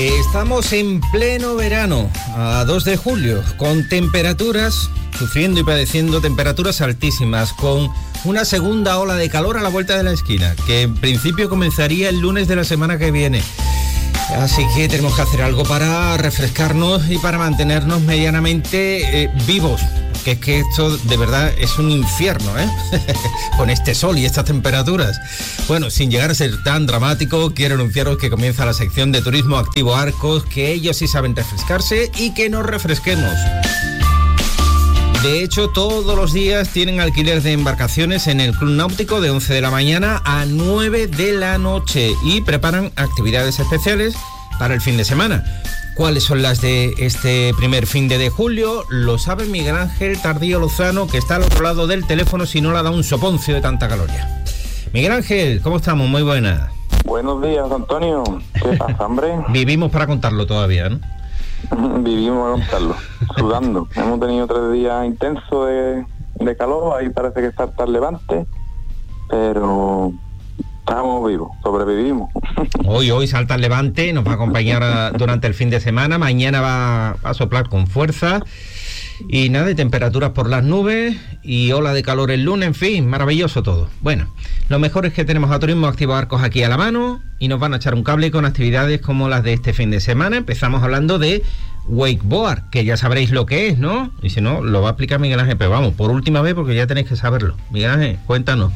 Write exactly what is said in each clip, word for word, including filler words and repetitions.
Estamos en pleno verano, a dos de julio, con temperaturas, sufriendo y padeciendo temperaturas altísimas, con una segunda ola de calor a la vuelta de la esquina, que en principio comenzaría el lunes de la semana que viene. Así que tenemos que hacer algo para refrescarnos y para mantenernos medianamente eh, vivos. Que es que esto de verdad es un infierno, ¿eh? Con este sol y estas temperaturas. Bueno, sin llegar a ser tan dramático, quiero anunciaros que comienza la sección de Turismo Activo Arcos, que ellos sí saben refrescarse y que nos refresquemos. De hecho, todos los días tienen alquiler de embarcaciones en el Club Náutico de once de la mañana a nueve de la noche y preparan actividades especiales para el fin de semana. ¿Cuáles son las de este primer fin de, de julio? Lo sabe Miguel Ángel Tardío Lozano, que está al otro lado del teléfono si no le ha dado un soponcio de tanta caloría. Miguel Ángel, ¿cómo estamos? Muy buenas. Buenos días, Antonio. ¿Qué pasa, hombre? Vivimos para contarlo todavía, ¿no? Vivimos para contarlo, sudando. Hemos tenido tres días intensos de, de calor, ahí parece que está el levante, pero estamos vivos, sobrevivimos. Hoy, hoy salta el levante, nos va a acompañar a, durante el fin de semana, mañana va a soplar con fuerza, y nada, de temperaturas por las nubes, y ola de calor el lunes, en fin, maravilloso todo. Bueno, lo mejor es que tenemos a Turismo Activo Arcos aquí a la mano, y nos van a echar un cable con actividades como las de este fin de semana. Empezamos hablando de wakeboard, que ya sabréis lo que es, ¿no? Y si no, lo va a explicar Miguel Ángel, pero vamos, por última vez, porque ya tenéis que saberlo. Miguel Ángel, cuéntanos.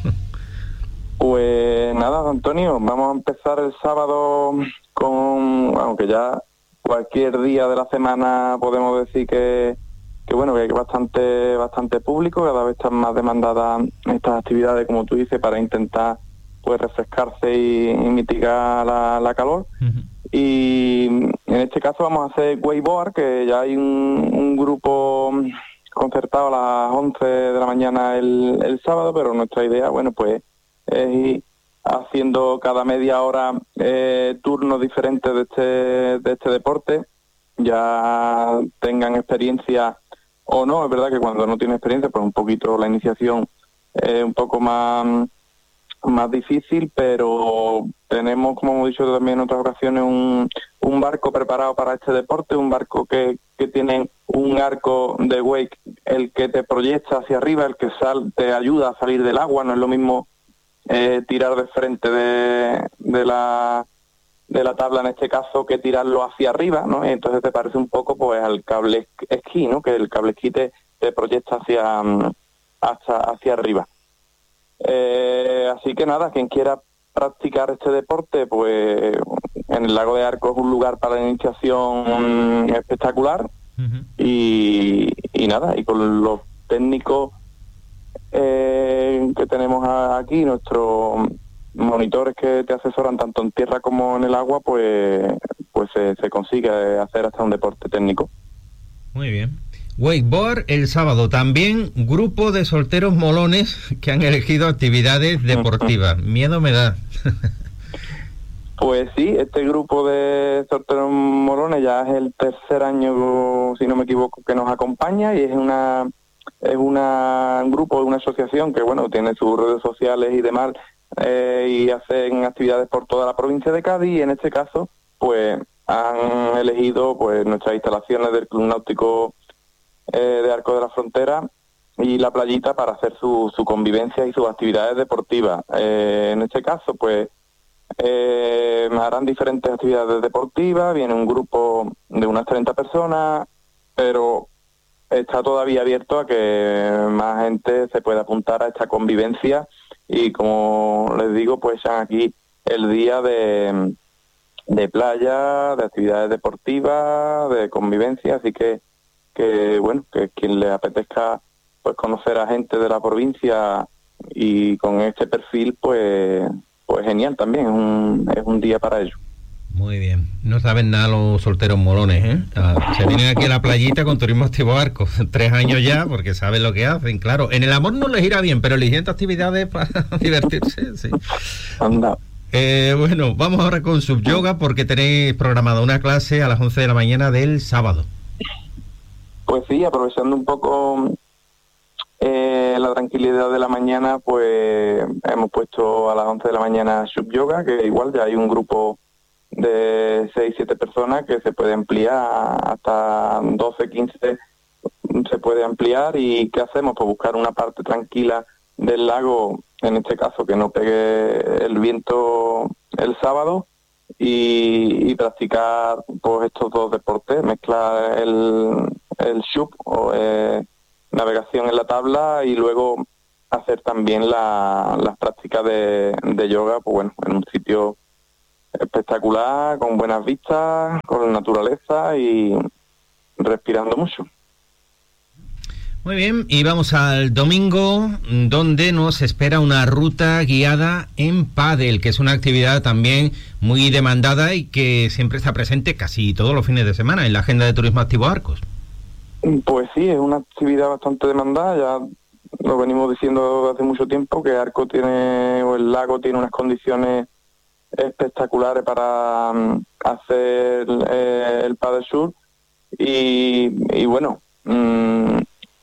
Pues nada, Antonio, vamos a empezar el sábado con, aunque ya cualquier día de la semana podemos decir que, que bueno, que hay bastante, bastante público, cada vez están más demandadas estas actividades, como tú dices, para intentar pues refrescarse y, y mitigar la, la calor. Uh-huh. Y en este caso vamos a hacer wakeboard, que ya hay un, un grupo concertado a las once de la mañana el, el sábado, pero nuestra idea, bueno, pues es ir haciendo cada media hora eh, turnos diferentes de este, de este deporte, ya tengan experiencia o no. Es verdad que cuando no tiene experiencia, pues un poquito la iniciación es un poco más, más difícil, pero tenemos, como hemos dicho también en otras ocasiones, un, un barco preparado para este deporte, un barco que, que tiene un arco de wake, el que te proyecta hacia arriba, el que sal, te ayuda a salir del agua. No es lo mismo Eh, tirar de frente de, de la de la tabla en este caso que tirarlo hacia arriba, ¿no? Entonces te parece un poco pues al cable esquí, ¿no? Que el cable esquí te, te proyecta hacia hasta hacia arriba. Eh, así que nada, quien quiera practicar este deporte, pues en el lago de Arcos es un lugar para la iniciación espectacular. Uh-huh. y, y nada, y con los técnicos Eh, que tenemos aquí, nuestros monitores que te asesoran tanto en tierra como en el agua, pues pues se, se consigue hacer hasta un deporte técnico. Muy bien. Wakeboard el sábado, también grupo de solteros molones que han elegido actividades deportivas. Miedo me da. Pues sí, este grupo de solteros molones ya es el tercer año, si no me equivoco, que nos acompaña, y es una es una, un grupo, una asociación que, bueno, tiene sus redes sociales y demás, eh, y hacen actividades por toda la provincia de Cádiz, y en este caso, pues, han elegido, pues, nuestras instalaciones del Club Náutico eh, de Arcos de la Frontera y la playita para hacer su, su convivencia y sus actividades deportivas. Eh, en este caso, pues, eh, harán diferentes actividades deportivas, viene un grupo de unas treinta personas, pero está todavía abierto a que más gente se pueda apuntar a esta convivencia, y como les digo, pues aquí el día de, de playa, de actividades deportivas, de convivencia, así que, que bueno, que quien le apetezca pues conocer a gente de la provincia y con este perfil, pues pues genial también, es un, es un día para ello. Muy bien. No saben nada los solteros molones, ¿eh? Ah, se vienen aquí a la playita con Turismo Activo Arcos. Tres años ya, porque saben lo que hacen, claro. En el amor no les irá bien, pero eligiendo actividades para divertirse, sí. Anda. Eh, bueno, vamos ahora con Subyoga, porque tenéis programada una clase a las once de la mañana del sábado. Pues sí, aprovechando un poco eh, la tranquilidad de la mañana, pues hemos puesto a las once de la mañana Subyoga, que igual ya hay un grupo de seis siete personas que se puede ampliar hasta doce quince, se puede ampliar. ¿Y qué hacemos? Pues buscar una parte tranquila del lago, en este caso que no pegue el viento el sábado, y, y practicar pues estos dos deportes, mezclar el, el SUP o eh, navegación en la tabla, y luego hacer también la, las prácticas de, de yoga, pues bueno, en un sitio espectacular, con buenas vistas, con naturaleza y respirando mucho. Muy bien, y vamos al domingo, donde nos espera una ruta guiada en pádel, que es una actividad también muy demandada y que siempre está presente casi todos los fines de semana en la agenda de Turismo Activo Arcos. Pues sí, es una actividad bastante demandada, ya lo venimos diciendo desde hace mucho tiempo, que Arcos tiene, o el lago tiene unas condiciones espectaculares para um, hacer eh, el pádel surf, y, y bueno, mmm,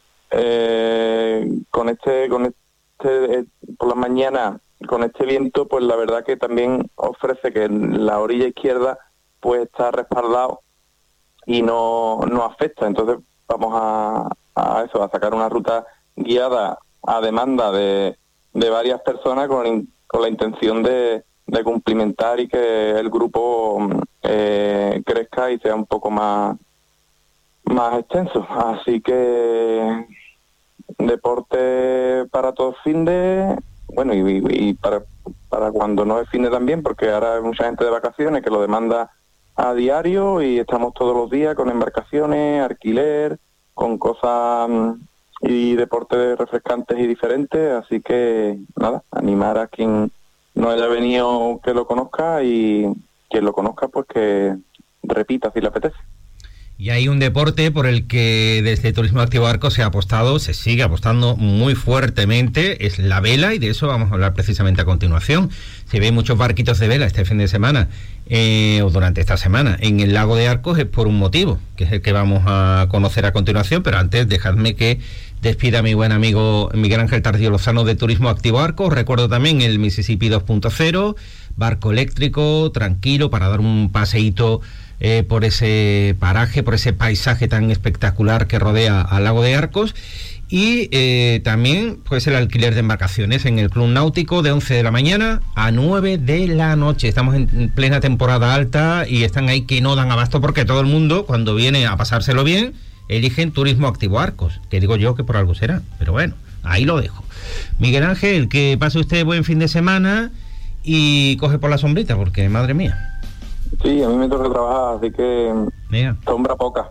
Eh, con este, con este eh, por la mañana, con este viento, pues la verdad que también ofrece que en la orilla izquierda pues está respaldado y no, no afecta. Entonces vamos a, a eso, a sacar una ruta guiada a demanda de, de varias personas con, con la intención de, de cumplimentar y que el grupo eh, crezca y sea un poco más más extenso. Así que deporte para todos fin de, bueno, y, y para para cuando no es fin de también, porque ahora hay mucha gente de vacaciones que lo demanda a diario, y estamos todos los días con embarcaciones, alquiler, con cosas y deportes refrescantes y diferentes. Así que nada, animar a quien no haya venido que lo conozca, y quien lo conozca pues que repita si le apetece. Y hay un deporte por el que desde Turismo Activo Arcos se ha apostado, se sigue apostando muy fuertemente, es la vela, y de eso vamos a hablar precisamente a continuación. Se ven muchos barquitos de vela este fin de semana, eh, o durante esta semana, en el lago de Arcos, es por un motivo, que es el que vamos a conocer a continuación, pero antes dejadme que despida a mi buen amigo Miguel Ángel Tardío Lozano de Turismo Activo Arcos. Recuerdo también el Mississippi dos punto cero, barco eléctrico, tranquilo, para dar un paseíto Eh, por ese paraje, por ese paisaje tan espectacular que rodea al lago de Arcos, y eh, también pues el alquiler de embarcaciones en el Club Náutico de once de la mañana a nueve de la noche. Estamos en plena temporada alta y están ahí que no dan abasto, porque todo el mundo, cuando viene a pasárselo bien, eligen Turismo Activo Arcos, que digo yo que por algo será, pero bueno, ahí lo dejo. Miguel Ángel, que pase usted buen fin de semana y coge por la sombrita, porque madre mía. Sí, a mí me toca trabajar, así que Mira. sombra poca.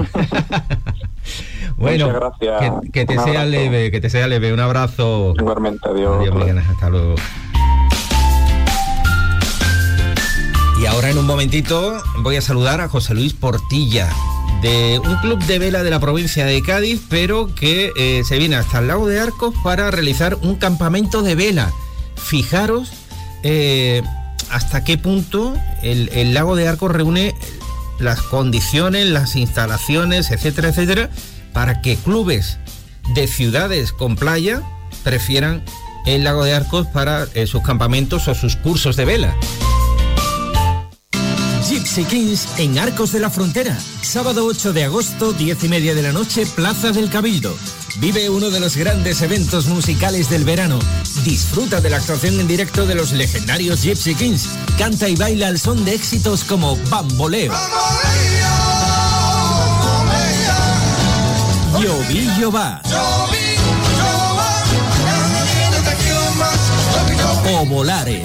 Bueno, muchas gracias. Que, que te sea leve, que te sea leve. Un abrazo. Igualmente, adiós. Adiós, Miguel, hasta luego. Y ahora en un momentito voy a saludar a José Luis Portilla, de un club de vela de la provincia de Cádiz, pero que eh, se viene hasta el lago de Arcos para realizar un campamento de vela. Fijaros eh, hasta qué punto el, el lago de Arcos reúne las condiciones, las instalaciones, etcétera, etcétera, para que clubes de ciudades con playa prefieran el lago de Arcos para eh, sus campamentos o sus cursos de vela. Gypsy Kings en Arcos de la Frontera. Sábado ocho de agosto, diez y media de la noche, Plaza del Cabildo. Vive uno de los grandes eventos musicales del verano. Disfruta de la actuación en directo de los legendarios Gypsy Kings. Canta y baila al son de éxitos como Bamboleo, Llovillo va, o Volare.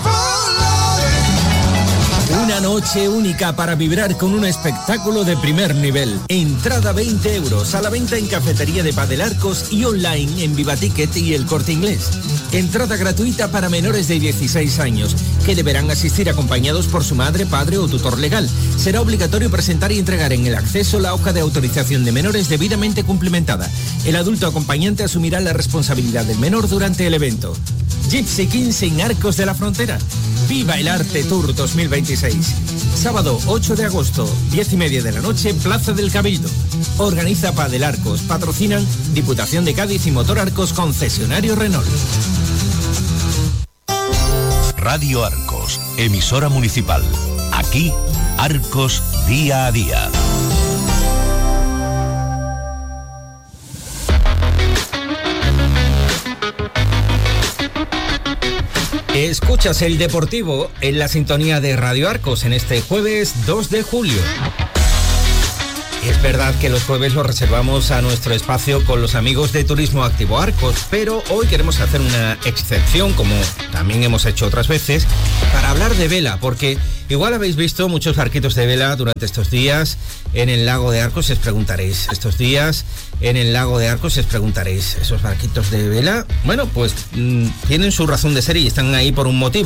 Una noche única para vibrar con un espectáculo de primer nivel. Entrada veinte euros, a la venta en Cafetería de Padel Arcos y online en Viva Ticket y El Corte Inglés. Entrada gratuita para menores de dieciséis años, que deberán asistir acompañados por su madre, padre o tutor legal. Será obligatorio presentar y entregar en el acceso la hoja de autorización de menores debidamente cumplimentada. El adulto acompañante asumirá la responsabilidad del menor durante el evento. Gypsy Kings en Arcos de la Frontera. Viva el Arte Tour dos mil veintiséis. Sábado ocho de agosto, diez y media de la noche, Plaza del Cabildo. Organiza Padel Arcos. Patrocinan Diputación de Cádiz y Motor Arcos, concesionario Renault. Radio Arcos, emisora municipal. Aquí, Arcos Día a Día. Escuchas el Deportivo en la sintonía de Radio Arcos en este jueves dos de julio. Es verdad que los jueves los reservamos a nuestro espacio con los amigos de Turismo Activo Arcos, pero hoy queremos hacer una excepción, como también hemos hecho otras veces, para hablar de vela, porque igual habéis visto muchos barquitos de vela durante estos días en el lago de Arcos. Os preguntaréis, estos días en el lago de Arcos, os preguntaréis, ¿esos barquitos de vela? Bueno, pues mmm, tienen su razón de ser y están ahí por un motivo.